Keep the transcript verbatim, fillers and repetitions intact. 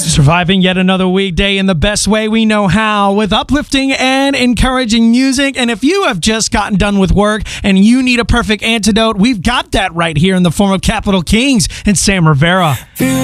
Surviving yet another weekday in the best way we know how, with uplifting and encouraging music. And if you have just gotten done with work and you need a perfect antidote, we've got that right here in the form of Capital Kings and Sam Rivera.